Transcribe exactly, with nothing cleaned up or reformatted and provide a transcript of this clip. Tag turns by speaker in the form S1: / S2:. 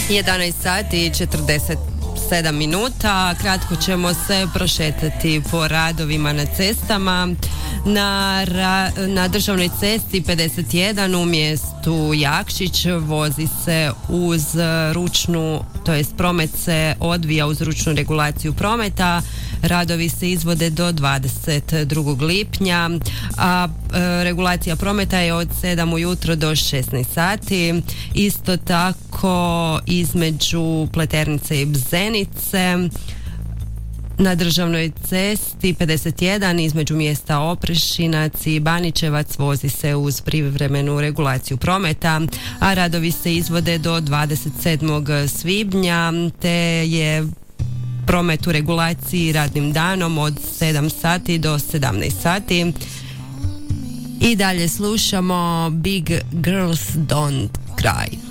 S1: jedanaest sati i četrdeset sedam minuta. Kratko ćemo se prošetati po radovima na cestama. Na, ra, na državnoj cesti pedeset jedan u mjestu Jakšić vozi se uz ručnu, to jest promet se odvija uz ručnu regulaciju prometa. Radovi se izvode do dvadeset drugog lipnja, a e, regulacija prometa je od sedam ujutro do šesnaest sati. Isto tako između Pleternice i Bzenice na državnoj cesti pedeset jedan između mjesta Oprešinac i Baničevac vozi se uz privremenu regulaciju prometa, a radovi se izvode do dvadeset sedmog svibnja, te je promet u regulaciji radnim danom od sedam sati do sedamnaest sati. I dalje slušamo Big Girls Don't Cry.